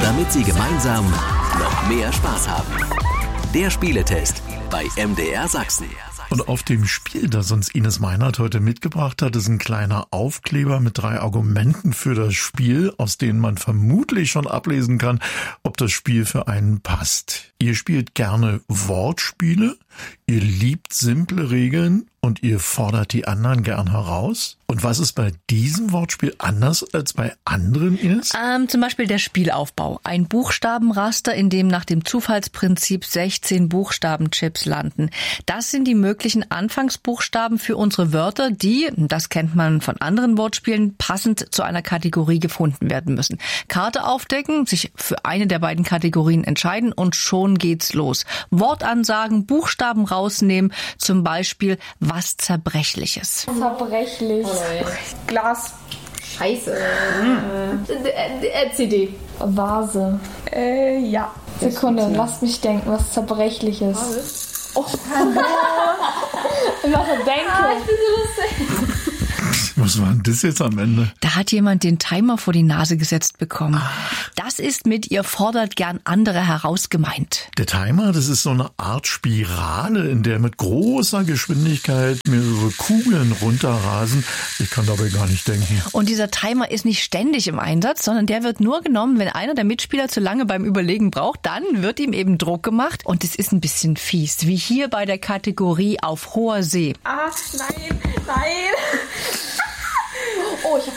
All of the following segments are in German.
damit Sie gemeinsam noch mehr Spaß haben. Der Spieletest bei MDR Sachsen. Und auf dem Spiel, das uns Ines Meinert heute mitgebracht hat, ist ein kleiner Aufkleber mit 3 Argumenten für das Spiel, aus denen man vermutlich schon ablesen kann, ob das Spiel für einen passt. Ihr spielt gerne Wortspiele, ihr liebt simple Regeln und ihr fordert die anderen gern heraus. Und was ist bei diesem Wortspiel anders als bei anderen ist? Zum Beispiel der Spielaufbau. Ein Buchstabenraster, in dem nach dem Zufallsprinzip 16 Buchstabenchips landen. Das sind die möglichen Anfangsbuchstaben für unsere Wörter, die, das kennt man von anderen Wortspielen, passend zu einer Kategorie gefunden werden müssen. Karte aufdecken, sich für eine der beiden Kategorien entscheiden und schon geht's los. Wortansagen, Buchstaben rausnehmen, zum Beispiel was Zerbrechliches. Zerbrechlich. Glas. Scheiße. CD. Vase. Ja. Sekunde, lasst mich denken, was Zerbrechliches. Oh, ich mache denke. Ich bin so lustig. Was war denn das jetzt am Ende? Da hat jemand den Timer vor die Nase gesetzt bekommen. Das ist mit ihr fordert gern andere heraus gemeint. Der Timer, das ist so eine Art Spirale, in der mit großer Geschwindigkeit mehrere Kugeln runterrasen. Ich kann dabei gar nicht denken. Und dieser Timer ist nicht ständig im Einsatz, sondern der wird nur genommen, wenn einer der Mitspieler zu lange beim Überlegen braucht. Dann wird ihm eben Druck gemacht. Und es ist ein bisschen fies, wie hier bei der Kategorie auf hoher See. Nein. Oh, ich hab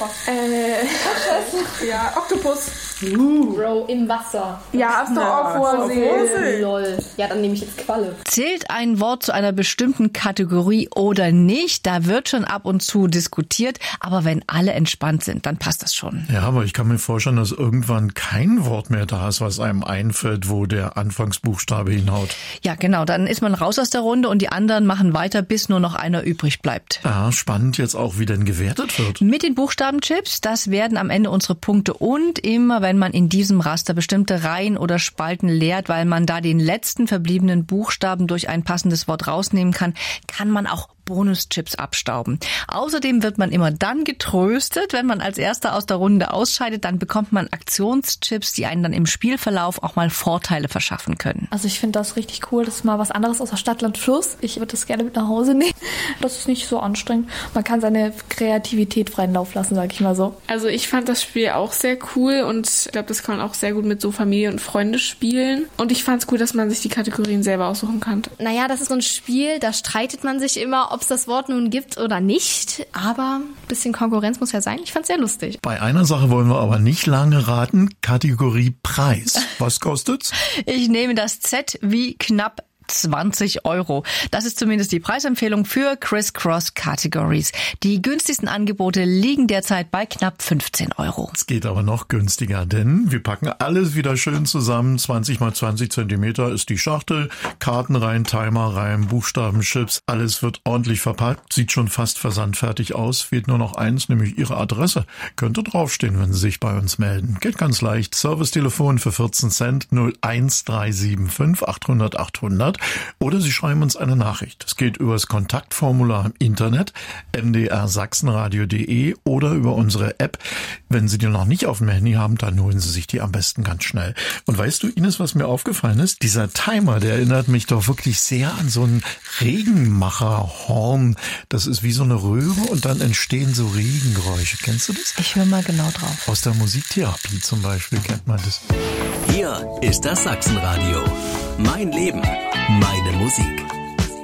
was. Ja, Oktopus. Bro, im Wasser. Ja, ist doch auf hoher See. Lol. Ja, dann nehme ich jetzt Qualle. Zählt ein Wort zu einer bestimmten Kategorie oder nicht? Da wird schon ab und zu diskutiert. Aber wenn alle entspannt sind, dann passt das schon. Ja, aber ich kann mir vorstellen, dass irgendwann kein Wort mehr da ist, was einem einfällt, wo der Anfangsbuchstabe hinhaut. Ja, genau. Dann ist man raus aus der Runde und die anderen machen weiter, bis nur noch einer übrig bleibt. Ja, spannend jetzt auch, wie denn gewertet wird. Mit den Buchstabenchips, das werden am Ende unsere Punkte und immer, wenn man in diesem Raster bestimmte Reihen oder Spalten leert, weil man da den letzten verbliebenen Buchstaben durch ein passendes Wort rausnehmen kann, kann man auch Bonuschips abstauben. Außerdem wird man immer dann getröstet, wenn man als Erster aus der Runde ausscheidet, dann bekommt man Aktionschips, die einen dann im Spielverlauf auch mal Vorteile verschaffen können. Also ich finde das richtig cool. Das ist mal was anderes außer Stadt, Land, Fluss. Ich würde das gerne mit nach Hause nehmen. Das ist nicht so anstrengend. Man kann seine Kreativität freien Lauf lassen, sage ich mal so. Also ich fand das Spiel auch sehr cool und ich glaube, das kann man auch sehr gut mit so Familie und Freunde spielen. Und ich fand es cool, dass man sich die Kategorien selber aussuchen kann. Naja, das ist so ein Spiel, da streitet man sich immer, ob es das Wort nun gibt oder nicht. Aber ein bisschen Konkurrenz muss ja sein. Ich fand's sehr lustig. Bei einer Sache wollen wir aber nicht lange raten. Kategorie Preis. Was kostet's? Ich nehme das Z wie knapp 20 €. Das ist zumindest die Preisempfehlung für Criss-Cross Categories. Die günstigsten Angebote liegen derzeit bei knapp 15 €. Es geht aber noch günstiger, denn wir packen alles wieder schön zusammen. 20 mal 20 Zentimeter ist die Schachtel. Karten rein, Timer rein, Buchstabenchips. Alles wird ordentlich verpackt. Sieht schon fast versandfertig aus. Fehlt nur noch eins, nämlich Ihre Adresse. Könnte draufstehen, wenn Sie sich bei uns melden. Geht ganz leicht. Servicetelefon für 14 Cent 01375 800 800. Oder Sie schreiben uns eine Nachricht. Es geht über das Kontaktformular im Internet, mdrsachsenradio.de oder über unsere App. Wenn Sie die noch nicht auf dem Handy haben, dann holen Sie sich die am besten ganz schnell. Und weißt du, Ines, was mir aufgefallen ist? Dieser Timer, der erinnert mich doch wirklich sehr an so ein Regenmacherhorn. Das ist wie so eine Röhre und dann entstehen so Regengeräusche. Kennst du das? Ich höre mal genau drauf. Aus der Musiktherapie zum Beispiel kennt man das. Hier ist das Sachsenradio. Mein Leben, meine Musik.